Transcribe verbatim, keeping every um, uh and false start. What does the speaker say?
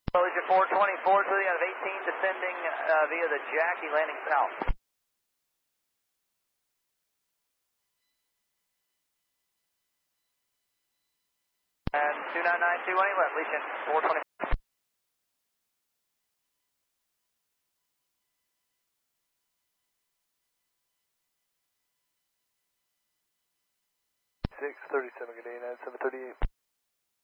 Collision four twenty-four, clearing out of eighteen, descending uh, via the Jackie, landing south. And two nine nine two one left, Legion four twenty-four. six thirty-seven, good day, nine seven thirty-eight.